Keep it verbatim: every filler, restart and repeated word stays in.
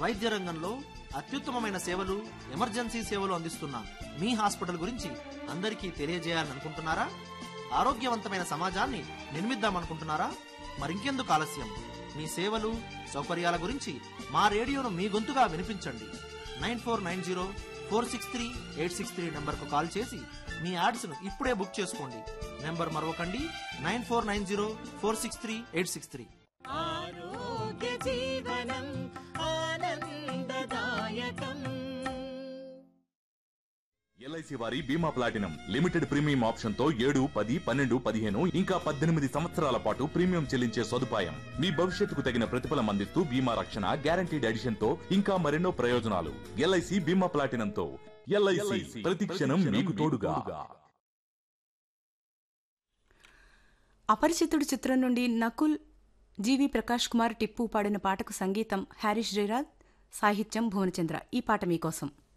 వైద్య రంగంలో అత్యుత్తమమైన సేవలు, ఎమర్జెన్సీ సేవలు అందిస్తున్న మీ హాస్పిటల్ గురించి అందరికీ తెలియజేయాలనుకుంటున్నారా? ఆరోగ్యవంతమైన సమాజాన్ని నిర్మిద్దామనుకుంటున్నారా? మరింకెందుకు ఆలస్యం? మీ సేవలు, సౌకర్యాల గురించి మా రేడియోను మీ గొంతుగా వినిపించండి. Nine four nine zero four six three eight six three నెంబర్కు కాల్ చేసి మీ యాడ్స్ను ఇప్పుడే బుక్ చేసుకోండి. Number మరొకండి, nine four nine zero four six three eight six three. ఆరోగ్య జీవనం ఆనందదాయకం. ఎల్ఐసి వారి బీమా ప్లాటినం లిమిటెడ్ ప్రీమియం ఆప్షన్ తో ఏడు, పది, పన్నెండు, పదిహేను ఇంకా పద్దెనిమిది సంవత్సరాల పాటు ప్రీమియం చెల్లించే సదుపాయం. మీ భవిష్యత్తుకు తగిన ప్రతిఫలం అందిస్తూ బీమా రక్షణ, గ్యారంటీడ్ ఎడిషన్ తో ఇంకా మరెన్నో ప్రయోజనాలు. ఎల్ఐసి బీమా ప్లాటినం తో ఎల్ఐసి ప్రతి క్షణం మీకు తోడుగా. అపరిచితుడు చిత్రం నుండి నకుల్, జీవి ప్రకాష్ కుమార్, టిప్పు పాడిన పాటకు సంగీతం హారీష్ జయరాజ్, సాహిత్యం భువనచంద్ర. ఈ పాట మీకోసం.